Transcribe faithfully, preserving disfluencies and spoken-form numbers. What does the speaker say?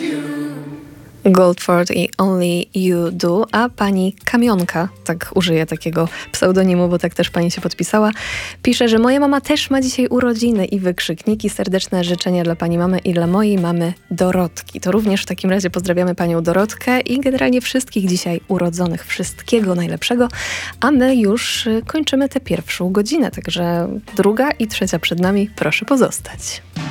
Goldford i Only You Do, a pani Kamionka, tak użyję takiego pseudonimu, bo tak też pani się podpisała, pisze, że moja mama też ma dzisiaj urodziny i wykrzykniki. Serdeczne życzenia dla pani mamy i dla mojej mamy Dorotki. To również w takim razie pozdrawiamy panią Dorotkę i generalnie wszystkich dzisiaj urodzonych. Wszystkiego najlepszego, a my już kończymy tę pierwszą godzinę, także druga i trzecia przed nami. Proszę pozostać.